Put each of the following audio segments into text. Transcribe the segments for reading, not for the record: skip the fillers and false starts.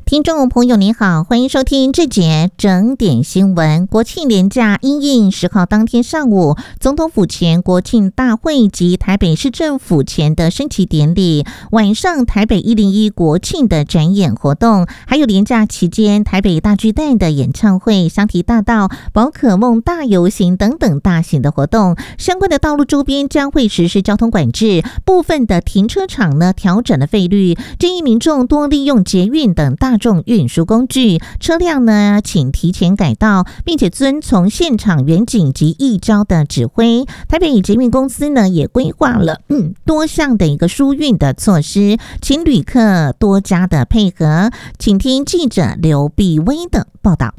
听众朋友你好，欢迎收听这节整点新闻。国庆连假因应10号当天上午，总统府前国庆大会及台北市政府前的升旗典礼，晚上台北101国庆的展演活动，还有连假期间台北大巨蛋的演唱会、香堤大道、宝可梦大游行等等大型的活动，相关的道路周边将会实施交通管制，部分的停车场呢调整了费率，建议民众多利用捷运等大众运输工具，车辆呢请提前改道，并且遵从现场远景及议交的指挥。台北捷运公司呢也规划了多项的一个疏运的措施，请旅客多加的配合。请听记者刘碧薇的报道。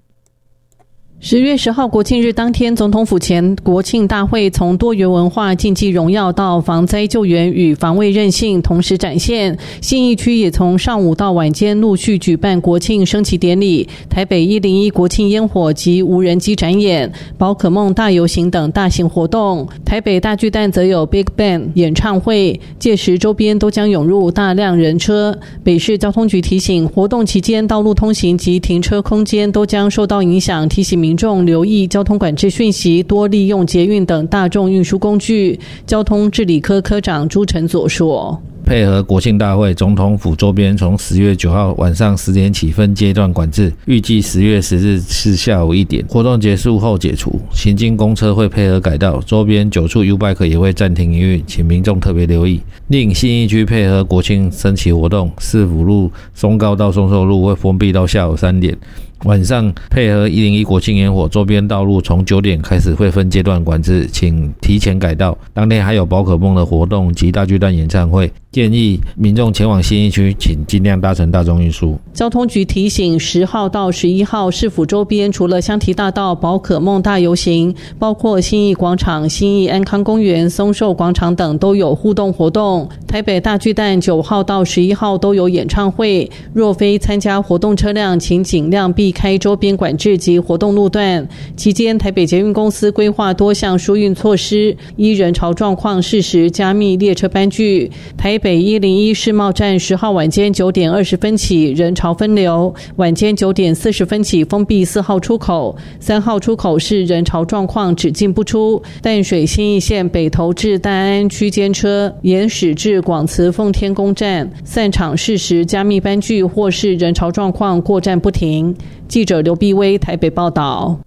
10月10号国庆日当天，总统府前国庆大会从多元文化竞技荣耀到防灾救援与防卫韧性同时展现。信义区也从上午到晚间陆续举办国庆升旗典礼、台北101国庆烟火及无人机展演、宝可梦大游行等大型活动。台北大巨蛋则有 Big Bang 演唱会，届时周边都将涌入大量人车。北市交通局提醒，活动期间道路通行及停车空间都将受到影响，提醒民众留意交通管制讯息，多利用捷运等大众运输工具。交通治理科科长朱承佐说， 配合国庆大会，总统府周边从10月9号晚上10点起分阶段管制，预计10月10日是下午1点，活动结束后解除。行经公车会配合改道，周边9处 U-Bike 也会暂停营运，请民众特别留意。另信义区配合国庆升旗活动，市府路松高到松寿路会封闭到下午3点。晚上配合101国庆烟火，周边道路从9点开始会分阶段管制，请提前改道。当天还有宝可梦的活动及大巨蛋演唱会，建议民众前往信义区请尽量搭乘大众运输。 交通局提醒，10号到11号市府周边除了香堤大道、宝可梦大游行，包括信义广场、信义安康公园、松寿广场等都有互动活动。台北大巨蛋9号到11号都有演唱会，若非参加活动车辆，请尽量避开周边管制及活动路段。期间，台北捷运公司规划多项疏运措施，依人潮状况适时加密列车班距。台北101世贸站10号晚间9点20分起人潮分流，晚间9点40分起封闭4号出口，3号出口是人潮状况只进不出。淡水信义线北投至大安区间车沿驶至广慈奉天宫站，散场适时加密班距或是人潮状况过站不停。记者刘碧薇台北报道。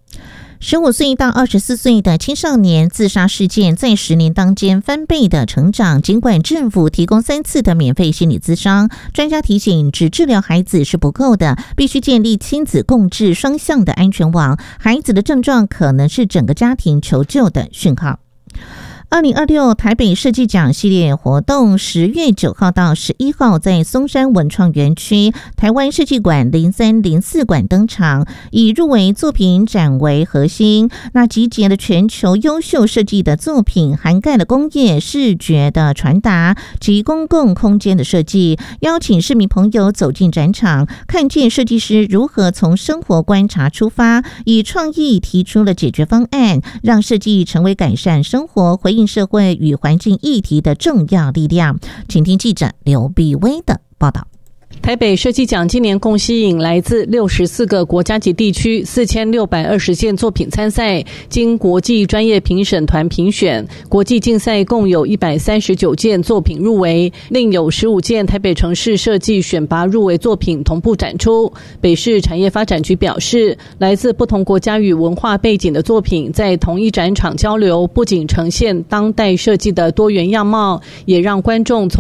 15岁到24岁的青少年自杀事件在10年当间翻倍的成长，尽管政府提供3次的免费心理咨商，专家提醒只治疗孩子是不够的，必须建立亲子共治双向的安全网，孩子的症状可能是整个家庭求救的讯号。2026台北设计奖系列活动10月9号到11号在松山文创园区台湾设计馆0304馆登场，以入围作品展为核心，那集结了全球优秀设计的作品，涵盖了工业、视觉的传达及公共空间的设计，邀请市民朋友走进展场，看见设计师如何从生活观察出发，以创意提出了解决方案，让设计成为改善生活、回应社会与环境议题的重要力量。请听记者刘碧薇的报道。 台北设计奖今年共吸引来自64个国家及地区4620件作品参赛，经国际专业评审团评选，国际竞赛共有139件作品入围，另有15件台北城市设计选拔入围作品同步展出。北市产业发展局表示，来自不同国家与文化背景的作品在同一展场交流，不仅呈现当代设计的多元样貌，也让观众从